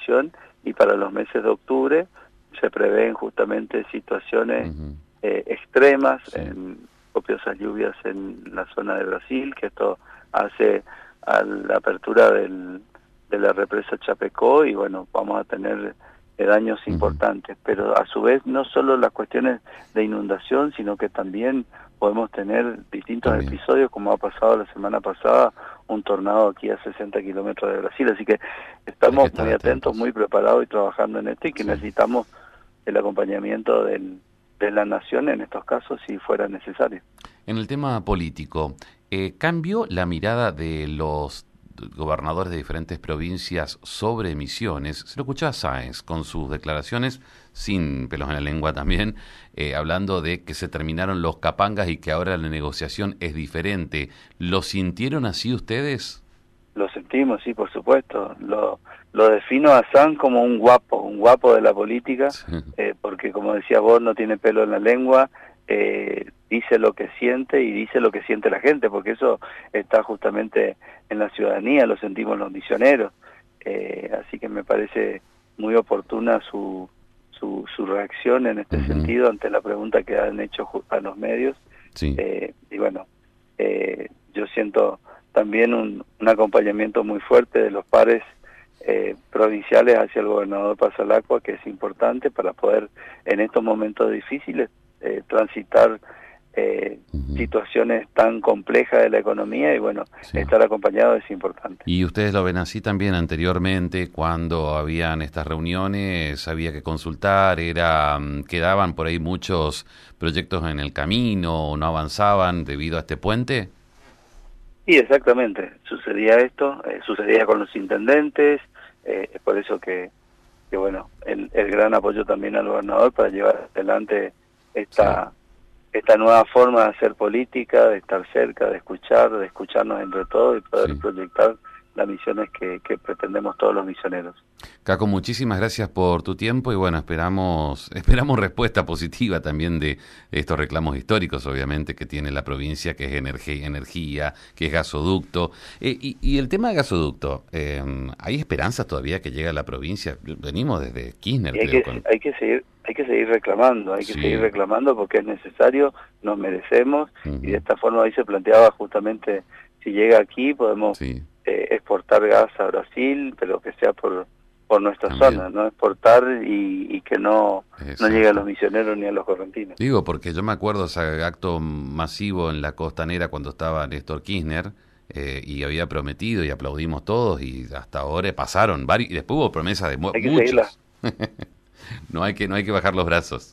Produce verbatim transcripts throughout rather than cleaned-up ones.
inundación, y para los meses de octubre se prevén justamente situaciones uh-huh. eh, extremas, sí. en copiosas lluvias en la zona de Brasil, que esto hace a la apertura del, de la represa Chapecó, y bueno, vamos a tener eh, daños uh-huh. importantes, pero a su vez no solo las cuestiones de inundación, sino que también podemos tener distintos también. episodios, como ha pasado la semana pasada, un tornado aquí a sesenta kilómetros de Brasil, así que estamos muy atentos, atentos, muy preparados y trabajando en esto, y que sí. necesitamos el acompañamiento del, de la nación en estos casos si fuera necesario. En el tema político, eh, ¿cambió la mirada de los gobernadores de diferentes provincias sobre Misiones? Se lo escuchaba Sáenz con sus declaraciones, sin pelos en la lengua también, eh, hablando de que se terminaron los capangas y que ahora la negociación es diferente. ¿Lo sintieron así ustedes? Lo sentimos, sí, por supuesto. Lo, lo defino a Sáenz como un guapo, un guapo de la política, sí. eh, porque como decía vos, no tiene pelo en la lengua, eh, dice lo que siente y dice lo que siente la gente, porque eso está justamente en la ciudadanía, lo sentimos los misioneros, eh, así que me parece muy oportuna su su, su reacción en este uh-huh. sentido ante la pregunta que han hecho a los medios, sí. eh, y bueno, eh, yo siento también un, un acompañamiento muy fuerte de los pares eh, provinciales hacia el gobernador Pasalacqua, que es importante para poder en estos momentos difíciles eh, transitar Eh, uh-huh. situaciones tan complejas de la economía, y bueno, sí. estar acompañado es importante. ¿Y ustedes lo ven así también anteriormente, cuando habían estas reuniones, había que consultar, era quedaban por ahí muchos proyectos en el camino, no avanzaban debido a este puente? Sí, exactamente, sucedía esto, eh, sucedía con los intendentes, eh, es por eso que, que bueno, el, el gran apoyo también al gobernador para llevar adelante esta... Sí. esta nueva forma de hacer política, de estar cerca, de escuchar, de escucharnos entre todos y poder sí. proyectar las misiones que, que pretendemos todos los misioneros. Caco, muchísimas gracias por tu tiempo y bueno, esperamos esperamos respuesta positiva también de estos reclamos históricos, obviamente, que tiene la provincia, que es energía, energía que es gasoducto. Eh, y, y el tema de gasoducto, eh, ¿hay esperanzas todavía que llegue a la provincia? Venimos desde Kirchner. Y hay, creo, que, con... hay que seguir hay que seguir reclamando, hay que sí. seguir reclamando porque es necesario, nos merecemos, uh-huh. y de esta forma ahí se planteaba justamente, si llega aquí podemos sí. eh, exportar gas a Brasil, pero que sea por por nuestra También. zona, no exportar y, y que no, no llegue a los misioneros ni a los correntinos. Digo, porque yo me acuerdo ese acto masivo en la Costanera cuando estaba Néstor Kirchner, eh, y había prometido y aplaudimos todos, y hasta ahora pasaron varios, y después hubo promesas de mu- hay que muchos. no hay que no hay que bajar los brazos.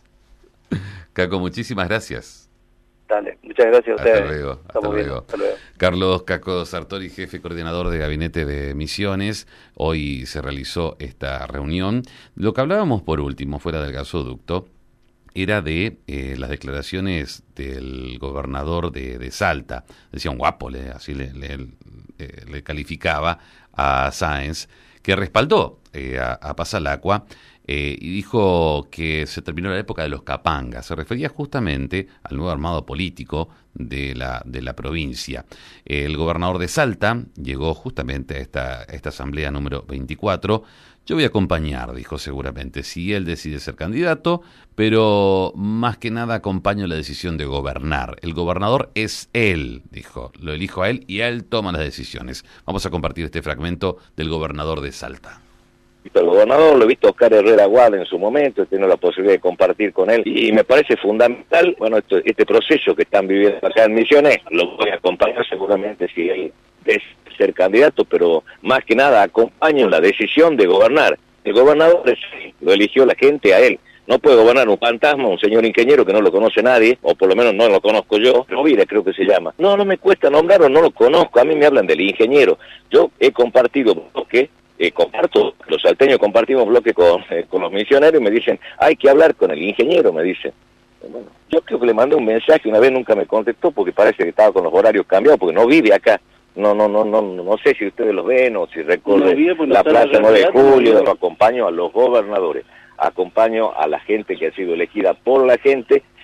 Caco, muchísimas gracias. Dale, muchas gracias a ustedes. Hasta luego, hasta luego. hasta luego. Carlos Caco Sartori, jefe coordinador de Gabinete de Misiones. Hoy se realizó esta reunión. Lo que hablábamos por último, fuera del gasoducto, era de eh, las declaraciones del gobernador de, de Salta. Decía un guapo, le, así le, le, le, le calificaba a Sáenz, que respaldó eh, a, a Pasalacqua. Eh, y dijo que se terminó la época de los capangas. Se refería justamente al nuevo armado político de la, de la provincia. El gobernador de Salta llegó justamente a esta, a esta asamblea número veinticuatro. Yo voy a acompañar, dijo seguramente, si él decide ser candidato, pero más que nada acompaño la decisión de gobernar. El gobernador es él, dijo, lo elijo a él y él toma las decisiones. Vamos a compartir este fragmento del gobernador de Salta. El gobernador, lo he visto a Oscar Herrera Gual en su momento, he tenido la posibilidad de compartir con él, y me parece fundamental, bueno, esto, este proceso que están viviendo acá en Misiones, lo voy a acompañar seguramente si él es ser candidato, pero más que nada acompaño la decisión de gobernar. El gobernador es, lo eligió la gente a él. No puede gobernar un fantasma, un señor ingeniero que no lo conoce nadie, o por lo menos no lo conozco yo, Rovira creo que se llama. No, no me cuesta nombrarlo, no lo conozco, a mí me hablan del ingeniero. Yo he compartido bloque, eh, comparto, los salteños compartimos bloque con, eh, con los misioneros y me dicen, hay que hablar con el ingeniero, me dicen. Bueno, yo creo que le mandé un mensaje, una vez nunca me contestó porque parece que estaba con los horarios cambiados, porque no vive acá. No, no, no, no, no sé si ustedes los ven o si recorre no la Plaza nueve de Julio, lo acompaño a los gobernadores, acompaño a la gente que ha sido elegida por la gente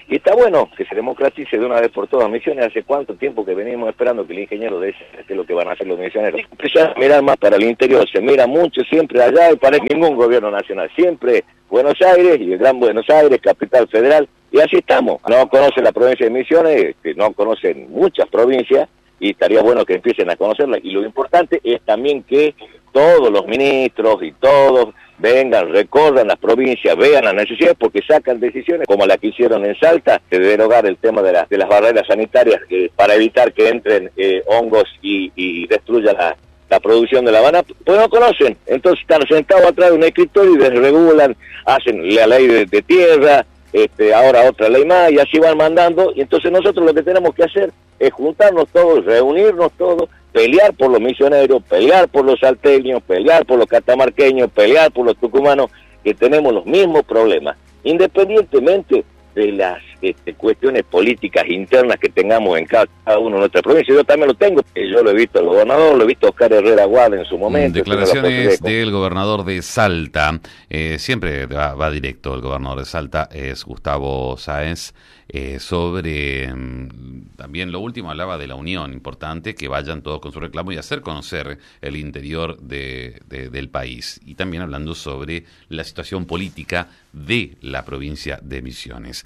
Y está bueno que se democratice de una vez por todas Misiones. Hace cuánto tiempo que venimos esperando que el ingeniero de ese es lo que van a hacer los misioneros. Empezar a mirar más para el interior, se mira mucho siempre allá y parece ningún gobierno nacional, siempre Buenos Aires y el Gran Buenos Aires, capital federal, y así estamos. No conocen la provincia de Misiones, no conocen muchas provincias, y estaría bueno que empiecen a conocerla. Y lo importante es también que todos los ministros y todos vengan, recorran las provincias, vean las necesidades, porque sacan decisiones como la que hicieron en Salta, de derogar el tema de, la, de las barreras sanitarias eh, para evitar que entren eh, hongos y, y destruyan la, la producción de la banana, pues no conocen. Entonces están sentados atrás de un escritorio y desregulan, hacen la ley de, de tierra, este, ahora otra ley más, y así van mandando. Y entonces nosotros lo que tenemos que hacer es juntarnos todos, reunirnos todos, pelear por los misioneros, pelear por los salteños, pelear por los catamarqueños, pelear por los tucumanos, que tenemos los mismos problemas, independientemente de las este, cuestiones políticas internas que tengamos en cada, cada uno de nuestra provincia. Yo también lo tengo, yo lo he visto al gobernador, lo he visto a Oscar Herrera Guada en su momento. Declaraciones de... del gobernador de Salta, eh, siempre va, va directo el gobernador de Salta, es Gustavo Sáenz, eh, sobre eh, también lo último, hablaba de la unión, importante que vayan todos con su reclamo y hacer conocer el interior de, de, del país, y también hablando sobre la situación política de la provincia de Misiones.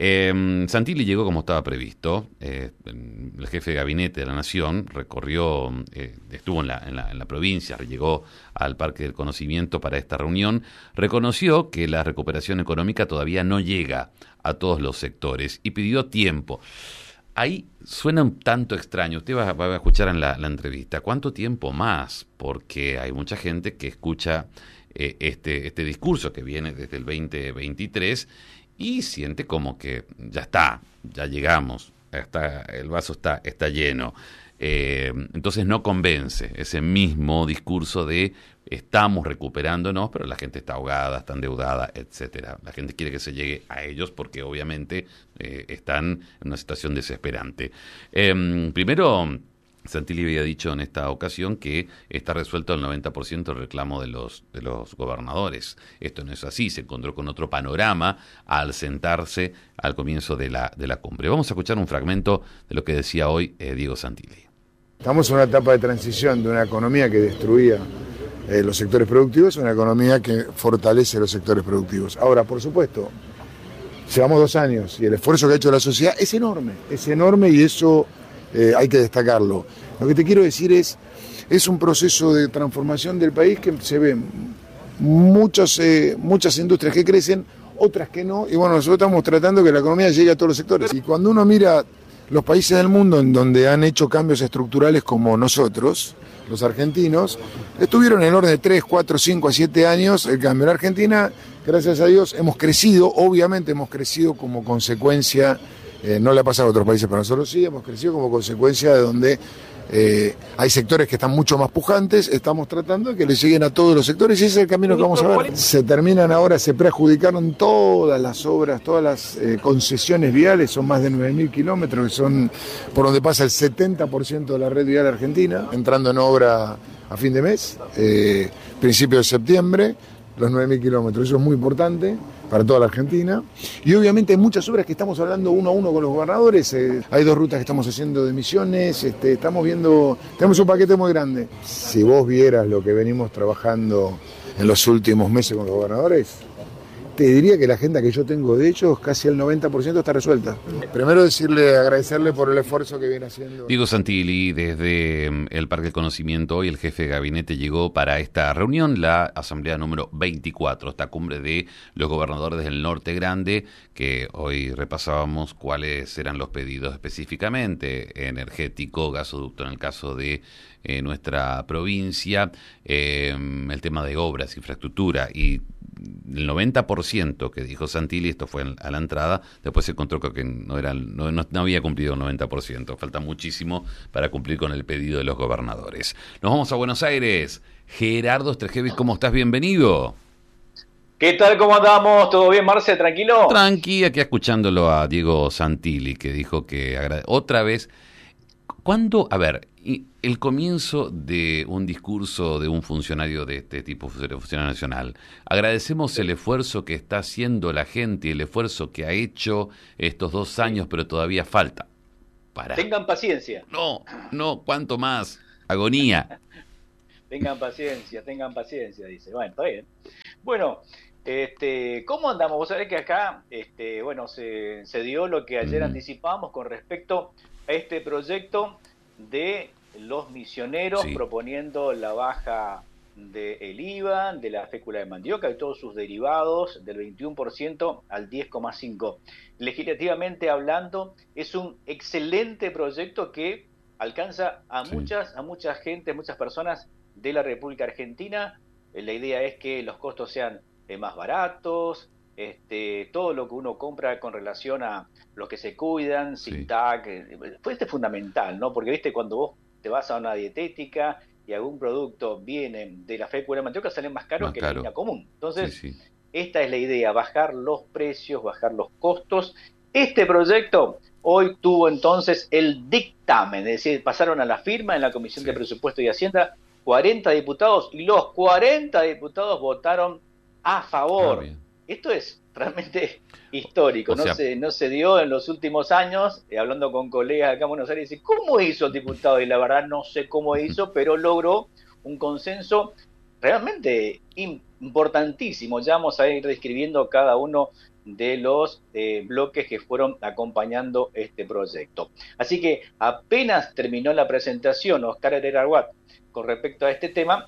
Eh, Santilli llegó como estaba previsto, eh, el jefe de gabinete de la Nación recorrió, eh, estuvo en la, en, la, en la provincia, llegó al Parque del Conocimiento para esta reunión, reconoció que la recuperación económica todavía no llega a todos los sectores y pidió tiempo. Ahí suena un tanto extraño, usted va, va a escuchar en la, la entrevista, ¿cuánto tiempo más? Porque hay mucha gente que escucha eh, este, este discurso que viene desde el veinte veintitrés y siente como que ya está, ya llegamos, está, el vaso está, está lleno. Eh, entonces no convence ese mismo discurso de estamos recuperándonos, pero la gente está ahogada, está endeudada, etcétera. La gente quiere que se llegue a ellos porque obviamente eh, están en una situación desesperante. Eh, primero, Santilli había dicho en esta ocasión que está resuelto el noventa por ciento del reclamo de los, de los gobernadores. Esto no es así, se encontró con otro panorama al sentarse al comienzo de la, de la cumbre. Vamos a escuchar un fragmento de lo que decía hoy eh, Diego Santilli. Estamos en una etapa de transición de una economía que destruía eh, los sectores productivos a una economía que fortalece los sectores productivos. Ahora, por supuesto, llevamos dos años y el esfuerzo que ha hecho la sociedad es enorme, es enorme y eso eh, hay que destacarlo. Lo que te quiero decir es, es un proceso de transformación del país que se ven muchos, eh, muchas industrias que crecen, otras que no, y bueno, nosotros estamos tratando que la economía llegue a todos los sectores. Y cuando uno mira los países del mundo en donde han hecho cambios estructurales como nosotros, los argentinos, estuvieron en el orden de tres, cuatro, cinco a siete años el cambio. En Argentina, gracias a Dios, hemos crecido, obviamente hemos crecido como consecuencia, eh, no le ha pasado a otros países, pero nosotros sí, hemos crecido como consecuencia de donde eh, hay sectores que están mucho más pujantes, estamos tratando de que le lleguen a todos los sectores y ese es el camino que vamos a ver. Se terminan ahora, se preadjudicaron todas las obras, todas las eh, concesiones viales, son más de nueve mil kilómetros, que son por donde pasa el setenta por ciento de la red vial argentina, entrando en obra a fin de mes, eh, principio de septiembre, los nueve mil kilómetros, eso es muy importante para toda la Argentina. Y obviamente hay muchas obras que estamos hablando uno a uno con los gobernadores, eh, hay dos rutas que estamos haciendo de Misiones, este, estamos viendo, tenemos un paquete muy grande. Si vos vieras lo que venimos trabajando en los últimos meses con los gobernadores, te diría que la agenda que yo tengo de ellos, casi el noventa por ciento está resuelta. Primero decirle, agradecerle por el esfuerzo que viene haciendo. Diego Santilli, desde el Parque del Conocimiento, hoy el jefe de gabinete llegó para esta reunión, la asamblea número veinticuatro, esta cumbre de los gobernadores del Norte Grande, que hoy repasábamos cuáles eran los pedidos específicamente, energético, gasoducto en el caso de eh, nuestra provincia, eh, el tema de obras, infraestructura y el noventa por ciento que dijo Santilli, esto fue a la entrada, después se encontró que no, era, no, no, no había cumplido el noventa por ciento, falta muchísimo para cumplir con el pedido de los gobernadores. Nos vamos a Buenos Aires. Gerardo Strejevic, ¿cómo estás? Bienvenido. ¿Qué tal? ¿Cómo andamos? ¿Todo bien, Marce? ¿Tranquilo? Tranqui, aquí escuchándolo a Diego Santilli, que dijo que agrade... otra vez, ¿cuándo? A ver, Y el comienzo de un discurso de un funcionario de este tipo, funcionario nacional. Agradecemos el esfuerzo que está haciendo la gente y el esfuerzo que ha hecho estos dos años, pero todavía falta. Para. Tengan paciencia. No, no, ¿cuánto más? Agonía. Tengan paciencia, tengan paciencia, dice. Bueno, está bien. Bueno, este, ¿cómo andamos? Vos sabés que acá, este, bueno, se, se dio lo que ayer mm. anticipábamos con respecto a este proyecto de los misioneros, sí, proponiendo la baja del I V A, de la fécula de mandioca y todos sus derivados del veintiuno por ciento al diez coma cinco por ciento. Legislativamente hablando, es un excelente proyecto que alcanza a sí. muchas, a mucha gente, a muchas personas de la República Argentina. La idea es que los costos sean eh, más baratos, este, todo lo que uno compra con relación a los que se cuidan, sí. sin T A C, eh, pues este es fundamental, ¿no? Porque, viste, cuando vos te vas a una dietética y algún producto viene de la fécula de mandioca, salen más caros más que caro. la harina común. Entonces, sí, sí. esta es la idea, bajar los precios, bajar los costos. Este proyecto hoy tuvo entonces el dictamen, es decir, pasaron a la firma en la Comisión sí. de Presupuesto y Hacienda cuarenta diputados, y los cuarenta diputados votaron a favor. Ah, esto es realmente histórico, o sea, no se no se dio en los últimos años, eh, hablando con colegas acá en Buenos Aires, y ¿cómo hizo el diputado? Y la verdad no sé cómo hizo, pero logró un consenso realmente importantísimo. Ya vamos a ir describiendo cada uno de los eh, bloques que fueron acompañando este proyecto. Así que apenas terminó la presentación, Oscar Herrera Aguad, con respecto a este tema,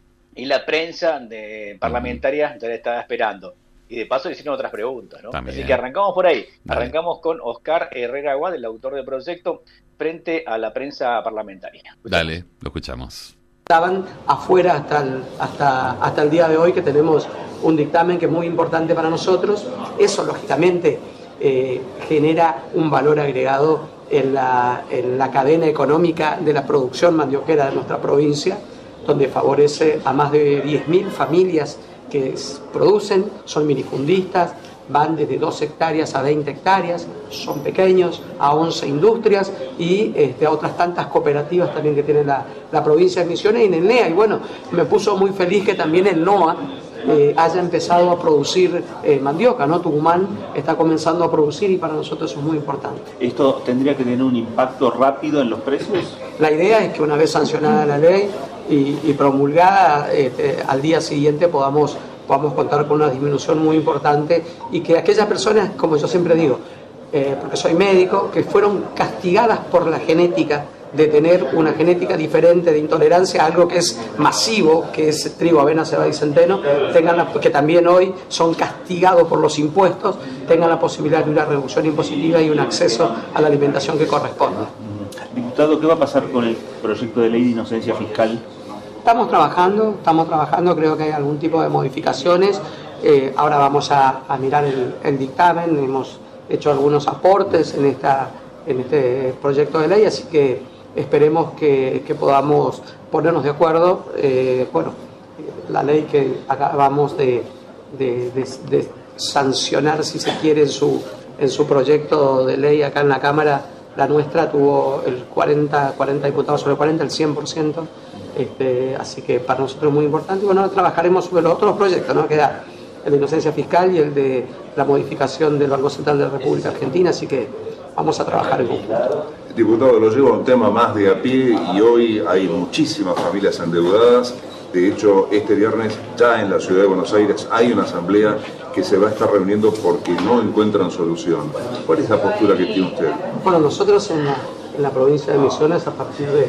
y la prensa de parlamentaria ya le estaba esperando. Y de paso le hicieron otras preguntas, ¿no? También. Así que arrancamos por ahí. Dale. Arrancamos con Oscar Herrera Aguad, el autor del proyecto, frente a la prensa parlamentaria. ¿Escuchamos? Dale, lo escuchamos. Estaban afuera hasta el, hasta, hasta el día de hoy, que tenemos un dictamen que es muy importante para nosotros. Eso, lógicamente, eh, genera un valor agregado en la, en la cadena económica de la producción mandioquera de nuestra provincia, donde favorece a más de diez mil familias que producen, son minifundistas, van desde dos hectáreas a veinte hectáreas, son pequeños, a once industrias y este, a otras tantas cooperativas también que tiene la, la provincia de Misiones y en el N E A. Y bueno, me puso muy feliz que también el N O A eh, haya empezado a producir eh, mandioca, ¿no? Tucumán está comenzando a producir y para nosotros eso es muy importante. ¿Esto tendría que tener un impacto rápido en los precios? La idea es que una vez sancionada la ley y, y promulgada, este, al día siguiente podamos podamos contar con una disminución muy importante y que aquellas personas, como yo siempre digo, eh, porque soy médico, que fueron castigadas por la genética de tener una genética diferente de intolerancia a algo que es masivo, que es trigo, avena, cebada y centeno, tengan la, que también hoy son castigados por los impuestos, tengan la posibilidad de una reducción impositiva y un acceso a la alimentación que corresponda. Diputado, ¿qué va a pasar con el proyecto de ley de inocencia fiscal? Estamos trabajando, estamos trabajando, creo que hay algún tipo de modificaciones. Eh, ahora vamos a, a mirar el, el dictamen, hemos hecho algunos aportes en, esta, en este proyecto de ley, así que esperemos que, que podamos ponernos de acuerdo. Eh, bueno, la ley que acabamos de, de, de, de sancionar, si se quiere, en su, en su proyecto de ley acá en la Cámara, la nuestra tuvo el cuarenta, cuarenta diputados sobre cuarenta, el cien por ciento. Este, así que para nosotros es muy importante. Bueno, trabajaremos sobre los otros proyectos, ¿no? Queda el de inocencia fiscal y el de la modificación del Banco Central de la República Argentina, así que vamos a trabajar en conjunto. Diputado, lo llevo a un tema más de a pie y hoy hay muchísimas familias endeudadas. De hecho, este viernes ya en la ciudad de Buenos Aires hay una asamblea que se va a estar reuniendo porque no encuentran solución. ¿Cuál es la postura que tiene usted? Bueno, nosotros en la, en la provincia de Misiones, a partir de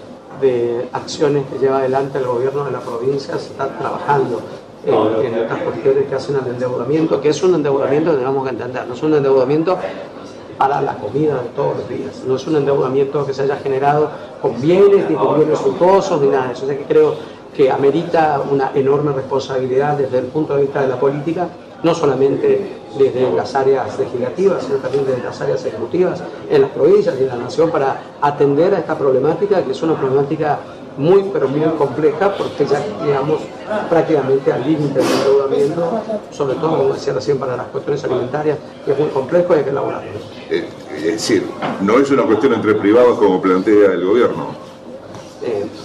de acciones que lleva adelante el gobierno de la provincia, se está trabajando en, en estas cuestiones que hacen al endeudamiento, que es un endeudamiento que tenemos que entender, no es un endeudamiento para la comida de todos los días, no es un endeudamiento que se haya generado con bienes, ni con bienes suntuosos, ni nada de eso. O sea que creo que amerita una enorme responsabilidad desde el punto de vista de la política, no solamente desde las áreas legislativas, sino también desde las áreas ejecutivas en las provincias y en la nación, para atender a esta problemática, que es una problemática muy, pero muy compleja, porque ya llegamos prácticamente al límite del endeudamiento, sobre todo, como decía recién, para las cuestiones alimentarias, que es muy complejo y hay que elaborarlo. Eh, es decir, no es una cuestión entre privados como plantea el gobierno.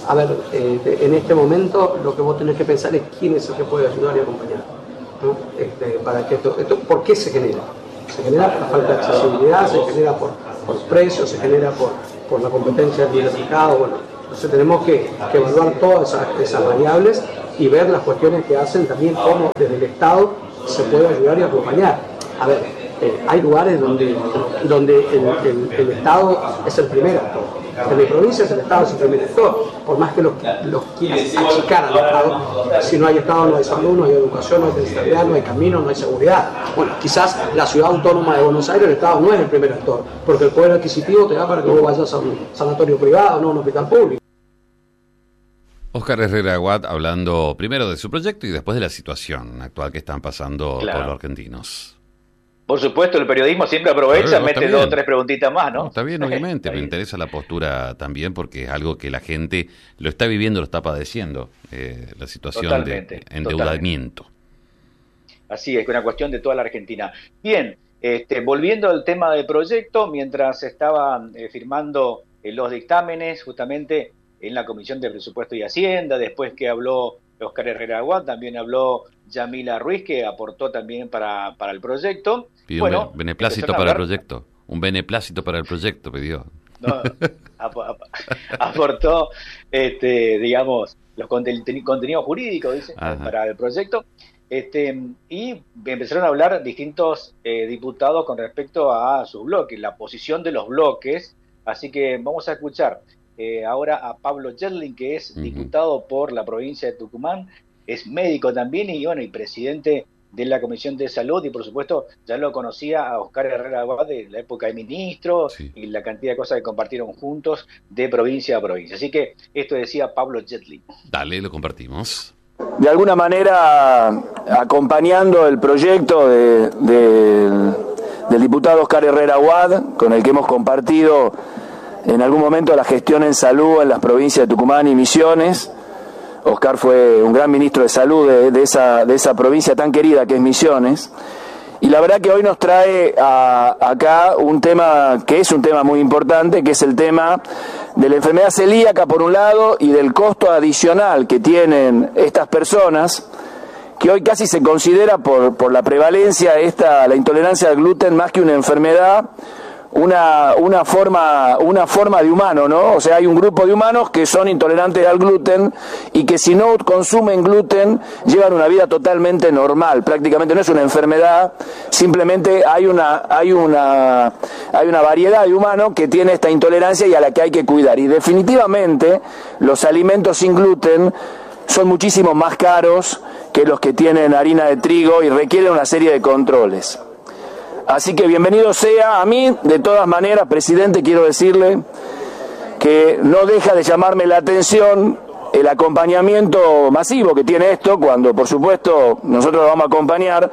a ver, eh, en este momento lo que vos tenés que pensar es quién es el que puede ayudar y acompañar, ¿no? Este, para que esto, esto, ¿por qué se genera? Se genera por la falta de accesibilidad, se genera por, por precios, se genera por, por la competencia del mercado, bueno, entonces tenemos que, que evaluar todas esas, esas variables y ver las cuestiones que hacen también cómo desde el Estado se puede ayudar y acompañar. A ver, eh, hay lugares donde, donde el, el, el Estado es el primer actor. En mi provincia es el Estado es el primer actor, por más que los, los quieran achicar al Estado, si no hay Estado no hay salud, no hay educación, no hay seguridad, no hay camino, no hay seguridad. Bueno, quizás la ciudad autónoma de Buenos Aires, el Estado no es el primer actor, porque el poder adquisitivo te da para que vos vayas a un sanatorio privado, no a un hospital público. Óscar Herrera Aguad hablando primero de su proyecto y después de la situación actual que están pasando claro. todos los argentinos. Por supuesto, el periodismo siempre aprovecha, mete dos o tres preguntitas más, ¿no? no está bien, obviamente, me interesa la postura también porque es algo que la gente lo está viviendo, lo está padeciendo, eh, la situación totalmente, de endeudamiento. Totalmente. Así es, una cuestión de toda la Argentina. Bien, este, volviendo al tema del proyecto, mientras estaban eh, firmando eh, los dictámenes, justamente en la Comisión de Presupuesto y Hacienda, después que habló Óscar Herrera Aguad, también habló Yamila Ruiz, que aportó también para, para el proyecto. Pidió bueno, un beneplácito para el proyecto. Un beneplácito para el proyecto pidió. No, ap ap aportó, este, digamos, los conten contenidos jurídicos, dice, para el proyecto. Este, y empezaron a hablar distintos eh, diputados con respecto a sus bloques, la posición de los bloques. Así que vamos a escuchar eh, ahora a Pablo Yedlin, que es uh-huh. diputado por la provincia de Tucumán, es médico también y bueno y presidente de la Comisión de Salud, y por supuesto ya lo conocía a Óscar Herrera Aguad de la época de ministro sí. y la cantidad de cosas que compartieron juntos de provincia a provincia. Así que esto decía Pablo Yedlin. Dale, lo compartimos. De alguna manera acompañando el proyecto de, de, del diputado Óscar Herrera Aguad, con el que hemos compartido en algún momento la gestión en salud en las provincias de Tucumán y Misiones. Óscar fue un gran ministro de salud de, de, esa, de esa provincia tan querida que es Misiones, y la verdad que hoy nos trae a, acá un tema que es un tema muy importante, que es el tema de la enfermedad celíaca por un lado y del costo adicional que tienen estas personas, que hoy casi se considera por, por la prevalencia, esta, la intolerancia al gluten más que una enfermedad, Una, una forma una forma de humano, ¿no? O sea, hay un grupo de humanos que son intolerantes al gluten y que si no consumen gluten llevan una vida totalmente normal, prácticamente no es una enfermedad, simplemente hay una hay una hay una variedad de humanos que tiene esta intolerancia y a la que hay que cuidar. Y definitivamente los alimentos sin gluten son muchísimo más caros que los que tienen harina de trigo y requieren una serie de controles. Así que bienvenido sea. A mí, de todas maneras, presidente, quiero decirle que no deja de llamarme la atención el acompañamiento masivo que tiene esto, cuando, por supuesto, nosotros lo vamos a acompañar.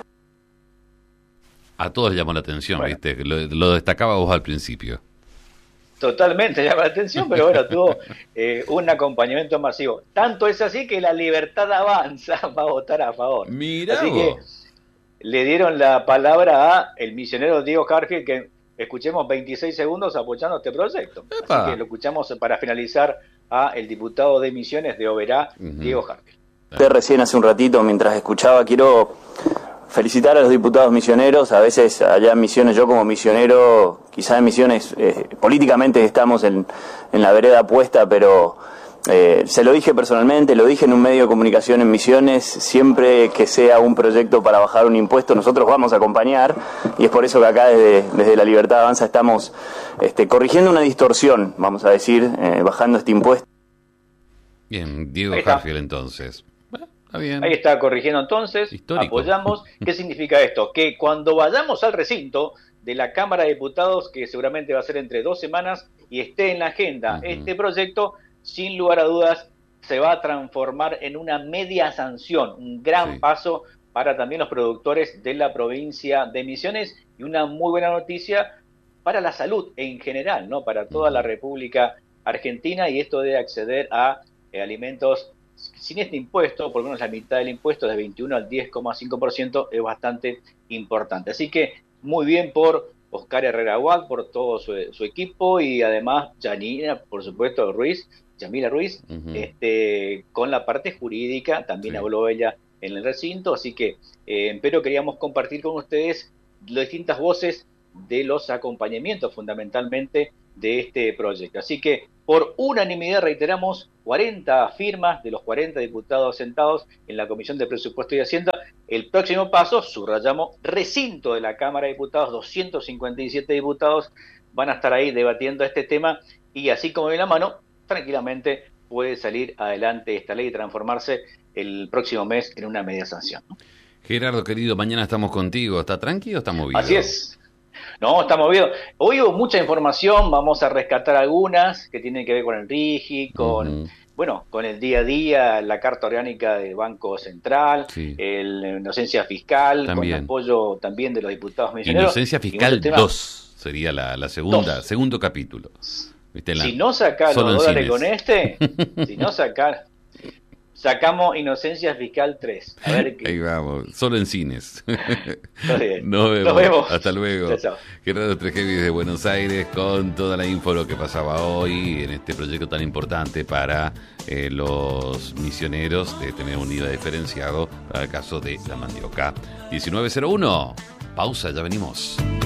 A todos llamó la atención, bueno. ¿viste? Lo, lo destacaba vos al principio. Totalmente llama la atención, pero bueno, tuvo eh, un acompañamiento masivo. Tanto es así que la Libertad Avanza va a votar a favor. Mirá así vos. que le dieron la palabra a el misionero Diego Jargel, que escuchemos veintiséis segundos apoyando este proyecto. ¡Epa! Así que lo escuchamos para finalizar a el diputado de Misiones de Oberá, uh-huh. Diego Jargel. Usted recién hace un ratito, mientras escuchaba, quiero felicitar a los diputados misioneros. A veces allá en Misiones, yo como misionero, quizás en Misiones eh, políticamente estamos en, en la vereda opuesta, pero Eh, se lo dije personalmente, lo dije en un medio de comunicación en Misiones, siempre que sea un proyecto para bajar un impuesto nosotros vamos a acompañar, y es por eso que acá desde, desde la Libertad Avanza estamos este, corrigiendo una distorsión, vamos a decir, eh, bajando este impuesto. Bien, Diego Jargel entonces. Bueno, está bien. Ahí está corrigiendo entonces, histórico. Apoyamos. ¿Qué significa esto? Que cuando vayamos al recinto de la Cámara de Diputados, que seguramente va a ser entre dos semanas, y esté en la agenda uh-huh. este proyecto, sin lugar a dudas, se va a transformar en una media sanción, un gran sí. paso para también los productores de la provincia de Misiones y una muy buena noticia para la salud en general, ¿no? Para toda la República Argentina, y esto de acceder a eh, alimentos sin este impuesto, por lo menos la mitad del impuesto, de veintiuno al diez coma cinco por ciento, es bastante importante. Así que muy bien por Óscar Herrera Aguad, por todo su, su equipo, y además Janina, por supuesto, Ruiz, Yamila Ruiz, uh-huh. este, con la parte jurídica, también sí. habló ella en el recinto, así que, eh, pero queríamos compartir con ustedes las distintas voces de los acompañamientos, fundamentalmente, de este proyecto. Así que, por unanimidad, reiteramos, cuarenta firmas de los cuarenta diputados sentados en la Comisión de Presupuesto y Hacienda. El próximo paso, subrayamos, recinto de la Cámara de Diputados, doscientos cincuenta y siete diputados van a estar ahí debatiendo este tema, y así como de la mano, tranquilamente puede salir adelante esta ley y transformarse el próximo mes en una media sanción, ¿no? Gerardo, querido, mañana estamos contigo. ¿Está tranquilo o está movido? Así es. No, está movido. Hoy hubo mucha información, vamos a rescatar algunas que tienen que ver con el RIGI, con, uh-huh. bueno, con el día a día, la Carta Orgánica del Banco Central, sí. el, la inocencia fiscal, también. Con el apoyo también de los diputados misioneros. Inocencia fiscal dos sería la, la segunda, dos. segundo capítulo. ¿Viste? La, si no sacás los dólares con este, si no sacás... Sacamos Inocencia Fiscal tres. A ver qué... Ahí vamos, solo en cines. Nos vemos. Nos vemos. Hasta luego. Chao, chao. Gerardo Trejevi desde Buenos Aires con toda la info de lo que pasaba hoy en este proyecto tan importante para eh, los misioneros de tener un I V A diferenciado para el caso de la mandioca. diecinueve cero uno. Pausa, ya venimos.